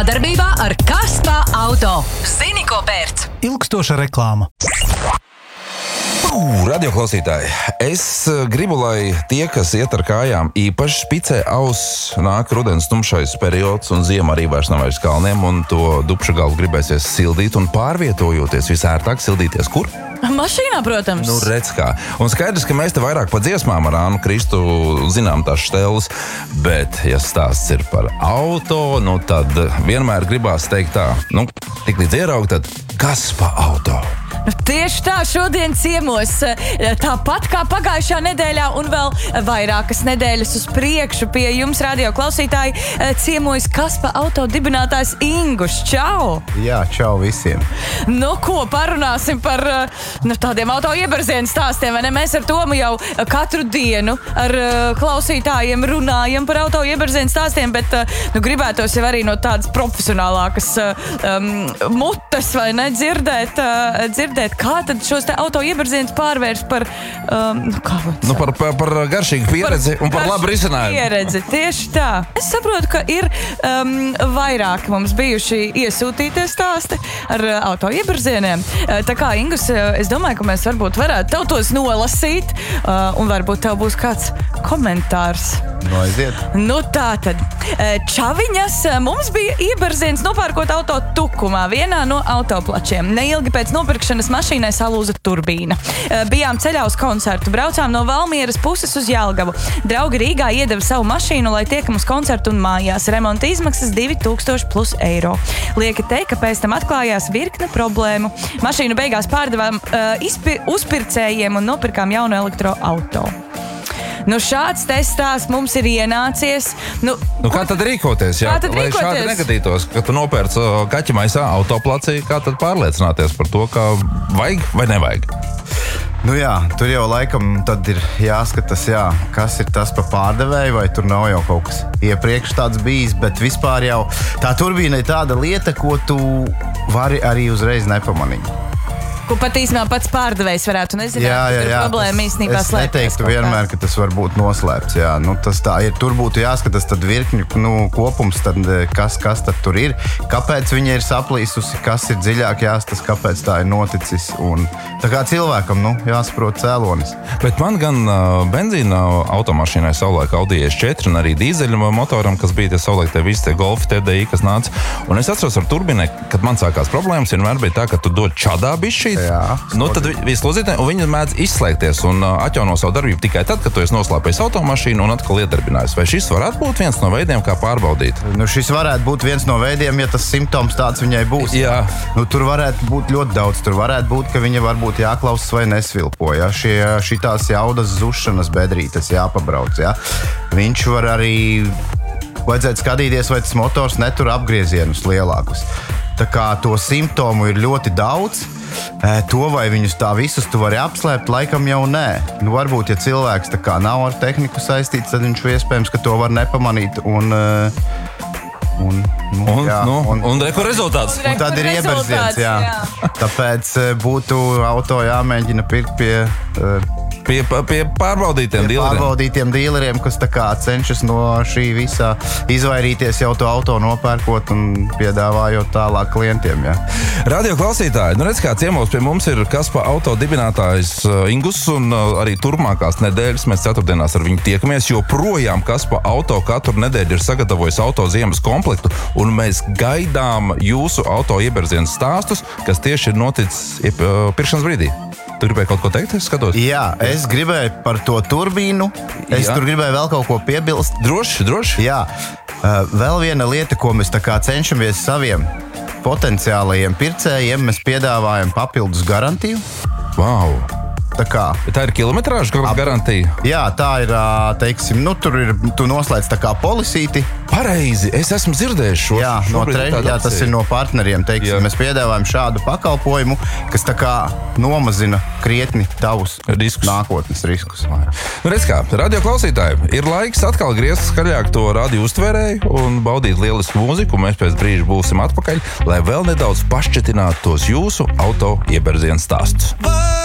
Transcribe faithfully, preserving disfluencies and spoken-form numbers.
Sadarbībā ar Kaspa Auto. Zini, ko pērc? Ilgstoša reklāma. Uh, radioklausītāji, es gribu, lai tie, kas iet ar kājām, īpaši spicē auss, nāk rudens tumšais periods un ziema arī vairs nav vairs kalniem, un to dupšu galvu gribēsies sildīt un pārvietojoties visērtāk sildīties kur? Mašīnā, protams. Nu, redz kā. Un skaidrs, ka mēs te vairāk pa dziesmām ar Ānu Kristu zinām tās šteles, bet, ja stāsts ir par auto, nu tad vienmēr gribās teikt tā, nu, tik līdz ieraugt, tad kas pa auto? Tieši tā, šodien ciemos tāpat kā pagājušā nedēļā un vēl vairākas nedēļas uz priekšu pie jums, radio klausītāji, ciemojas Kaspa Auto dibinātājs Ingus. Čau! Jā, čau visiem. Nu, ko parunāsim par nu, tādiem auto ieberzienu stāstiem, vai ne? Mēs ar Tomu jau katru dienu ar klausītājiem runājam par auto ieberzienu stāstiem, bet nu, gribētos jau arī no tādas profesionālākas um, mutes, vai ne, dzirdēt, uh, dzirdēt, kā tad šos te auto ieberzienus pārvērst par, um, nu, kā nu, par, par, par garšīgu pieredzi par, un par labu risinājumu. Pieredzi, tieši tā. Es saprotu, ka ir um, vairāki mums bijuši iesūtītie stāsti ar uh, auto ieberzieniem. Uh, tā kā, Ingus, uh, es domāju, ka mēs varbūt varētu tev tos nolasīt, uh, un varbūt tev būs kāds komentārs. Nu, aiziet. Nu, tā tad. Čaviņas mums bija ieberziens nopērkot auto Tukumā, vienā no autoplačiem. Neilgi pēc nopirkšanas mašīnai salūza turbīna. Bijām ceļā uz koncertu, braucām no Valmieras puses uz Jelgavu. Draugi Rīgā iedeva savu mašīnu, lai tiekam uz koncertu un mājās. Remonta izmaksas divi tūkstoši plus eiro. Lieki teikt, ka pēc tam atklājās virkne problēmu. Mašīnu beigās pārdevām uh, izpi, uzpircējiem un nopirkām jaunu elektroauto. Nu, šāds testās mums ir ienācies. Nu, nu kā tad rīkoties? Jā? Kā tad Lai rīkoties? šādi negadītos, ka tu nopērc kaķi maisā autoplacī, kā tad pārliecināties par to, ka vajag vai nevajag? Nu jā, tur jau laikam tad ir jāskatās, jā, kas ir tas pa pārdevēju, vai tur nav jau kaut kas iepriekš tāds bijis, bet vispār jau tā turbīna ir tāda lieta, ko tu vari arī uzreiz nepamanīt. Ko pat īstenībā pats pārdevējs varētu nezināt, jā, jā, jā, ka tur problēma īstenībā es slēpjas. Es neteiktu vienmēr, ka tas var būt noslēpts. Jā. Nu, tas tā ir. Tur būtu jāskatās tad virkņu nu, kopums, tad, kas, kas tad tur ir, kāpēc viņa ir saplīsusi, kas ir dziļāk jāstas, kāpēc tā ir noticis. Un, tā kā cilvēkam nu, jāsaprot cēlonis. Bet man gan uh, benzīna automašīnai savulaik Audi S četri un arī dīzeļu motoram, kas bija tie savulaik tie visi tie Golf T D I, kas nāca. Un es atceros ar turbīnai, kad man sākās problēmas, vienmēr bija tā, ka tu dod čadā bišķīt. Jā, nu, tad vislūzītē, un viņi mēdz izslēgties un uh, atjauno savu darbību tikai tad, kad tu esi noslēpējis automašīnu un atkal iedarbinājis. Vai šis varētu būt viens no veidiem, kā pārbaudīt? Nu, šis varētu būt viens no veidiem, ja tas simptoms tāds viņai būs. Jā. Nu, tur varētu būt ļoti daudz. Tur varētu būt, ka viņa varbūt jāklausas vai nesvilpo. Ja? Šie, šitās jaudas zušanas bedrītes jāpabrauc. Ja? Viņš var arī vajadzētu skatīties, vai tas motors netur apgriezienus lielākus. Tā kā to simptomu ir ļoti daudz, to vai viņus tā visus tu vari apslēpt, laikam jau nē. Nu, varbūt, ja cilvēks tā kā nav ar tehniku saistīts, tad viņš iespējams, ka to var nepamanīt un... Un, nu, un, jā, nu, un, un reku rezultāts. Un tad ir ieberziens, jā. jā. Tāpēc būtu auto jāmēģina pirkt pie... Pie, pie pārbaudītiem pie dīleriem. Pārbaudītiem dīleriem, kas tā kā cenšas no šī visā izvairīties jau to auto nopērkot un piedāvājot tālāk klientiem. Jā. Radio klausītāji, nu redz kā ciemos pie mums ir Kaspa Auto dibinātājs Ingus un arī turpmākās nedēļas mēs ceturtdienās ar viņu tiekamies, jo projām Kaspa Auto katru nedēļu ir sagatavojis auto ziemas komplektu un mēs gaidām jūsu auto ieberzienu stāstus, kas tieši ir noticis pirkšanas brīdī. Tu gribēji kaut ko teikt, es skatos? Jā, es gribēju par to turbīnu. Es Jā. tur gribēju vēl kaut ko piebilst. Droši, droši. Jā, vēl viena lieta, ko mēs tā kā cenšamies saviem potenciālajiem pircējiem, mēs piedāvājam papildus garantiju. Wow! Tā kā. Tā ir kilometrāža garantija? Jā, tā ir, teiksim, nu tur ir, tu noslēdz tā kā polisīti. Pareizi, es esmu dzirdējis šo. Jā, no treņa, jā, tas ir no partneriem, teiksim, jā. Mēs piedāvājam šādu pakalpojumu, kas tā kā nomazina krietni tavus riskus. Nākotnes riskus. Nu, redz kā, radio klausītāji, ir laiks atkal griezt skaļāk to radio uztvērēju un baudīt lielisku mūziku, mēs pēc brīža būsim atpakaļ, lai vēl nedaudz pašķetinātu tos jūsu auto ieberzienu stāstus.